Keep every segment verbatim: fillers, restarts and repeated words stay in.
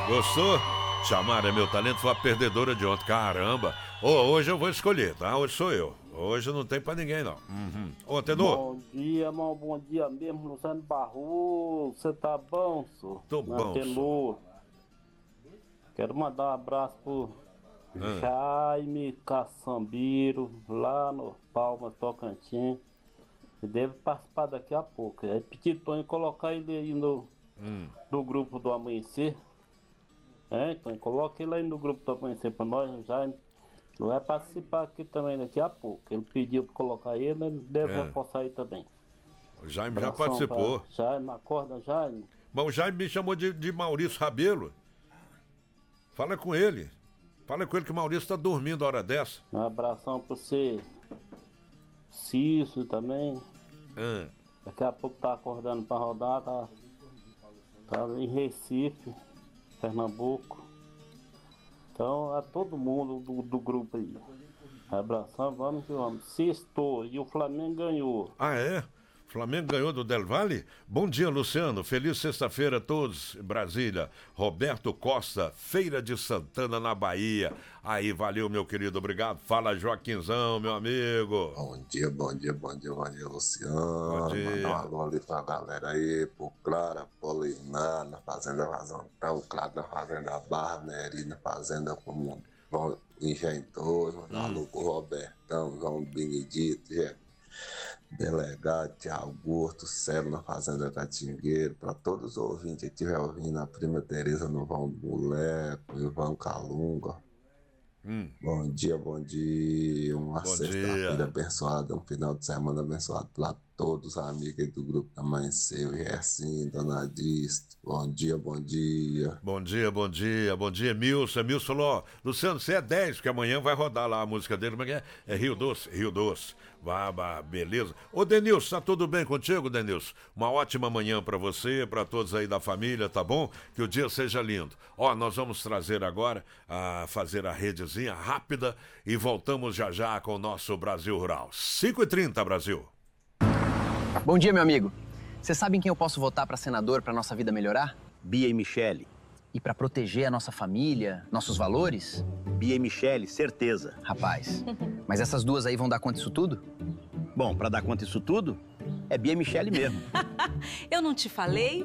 Gostou? Chamaram é meu talento, foi a perdedora de ontem. Caramba. Ô, hoje eu vou escolher, tá? Hoje sou eu. Hoje não tem pra ninguém, não. Uhum. Ô, Tenor. Bom dia, irmão. Bom dia mesmo, Luciano Barroso. Você tá bom, senhor? Tô Na bom, Tenor. Quero mandar um abraço pro Ah. Jaime Caçambiro, lá no Palmas, Tocantins. Ele deve participar daqui a pouco. É pedir Tonho colocar ele aí no, Hum. no grupo do Amanhecer. É, então coloca ele aí no grupo do Amanhecer pra nós, Jaime. Ele vai participar aqui também daqui a pouco. Ele pediu pra colocar ele, ele deve É. reforçar aí também. O Jaime já Abração participou. pra Jaime, acorda, Jaime. Mas o Jaime me chamou de, de Maurício Rabelo. Fala com ele. Fala com ele que o Maurício tá dormindo a hora dessa. Um abração pra você, Cício também. Ah. Daqui a pouco tá acordando pra rodar, tá, tá em Recife, Pernambuco. Então, a todo mundo do, do grupo aí. Abração, vamos que vamos. Sextou e o Flamengo ganhou. Ah, é? Flamengo ganhou do Del Valle? Bom dia, Luciano. Feliz sexta-feira a todos. Brasília. Roberto Costa, Feira de Santana, na Bahia. Aí, valeu, meu querido. Obrigado. Fala, Joaquinzão, meu amigo. Bom dia, bom dia, bom dia, bom dia, Luciano. Bom dia. Mandar um alô ali pra galera aí, pro Clara, Polinar, na Fazenda Vazantão, Clara na Fazenda Barra, Neri na Fazenda Comum, bom, Engenhoso, mandar um alô pro Robertão, João Benedito, Gê, Delegado, Tiago Augusto, Celo na Fazenda Catingueiro, pra todos os ouvintes que estiver ouvindo, a prima Tereza no Vão do Moleco, Ivan Calunga. Hum. Bom dia, bom dia. Uma Bom sexta-feira dia. abençoada, um final de semana abençoado para todos os amigos aí do grupo da Amanhecer, o Gercinho, Dona Disto. Bom dia, bom dia. Bom dia, bom dia, bom dia, Milson. Milson falou, ó, Luciano, você é dez, porque amanhã vai rodar lá a música dele, mas é, é Rio Doce, Rio Doce. Vá, vá, beleza. Ô, Denilson, tá tudo bem contigo, Denilson? Uma ótima manhã pra você, pra todos aí da família, tá bom? Que o dia seja lindo. Ó, nós vamos trazer agora, a fazer a redezinha rápida e voltamos já já com o nosso Brasil Rural. cinco e trinta, Brasil. Bom dia, meu amigo. Você sabe em quem eu posso votar pra senador pra nossa vida melhorar? Bia e Michele. E pra proteger a nossa família, nossos valores? Bia e Michele, certeza. Rapaz, mas essas duas aí vão dar conta disso tudo? Bom, pra dar conta disso tudo, é Bia e Michele mesmo. Eu não te falei?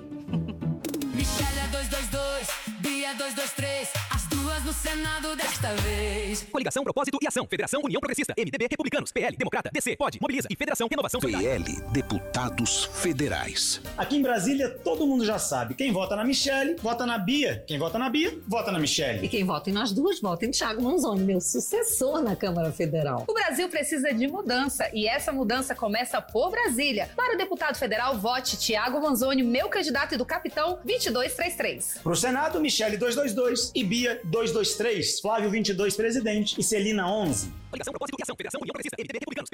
Michele é dois dois dois, Bia dois dois três, as duas no Senado desta vez. Coligação, Propósito e Ação. Federação União Progressista. M D B, Republicanos. P L, Democrata. D C, Pode, Mobiliza e Federação Renovação P L, Deputados Federais. Aqui em Brasília, todo mundo já sabe. Quem vota na Michele, vota na Bia. Quem vota na Bia, vota na Michele. E quem vota em nós duas, vota em Thiago Manzoni, meu sucessor na Câmara Federal. O Brasil precisa de mudança e essa mudança começa por Brasília. Para o deputado federal, vote Thiago Manzoni, meu candidato e do Capitão vinte e dois trinta e três. Pro Senado, Michele dois dois dois e Bia dois dois três, Flávio vinte e dois presidente e Celina onze. Coligação, Propósito e Ação. Federação União Progressista. M D B, Republicanos.